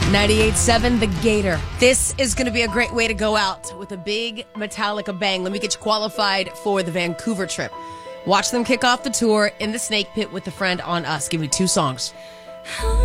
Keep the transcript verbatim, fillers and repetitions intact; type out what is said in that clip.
ninety-eight point seven The Gator. This is going to be a great way to go out with a big Metallica bang. Let me get you qualified for the Vancouver trip. Watch them kick off the tour in the Snake Pit with a friend on us. Give me two songs.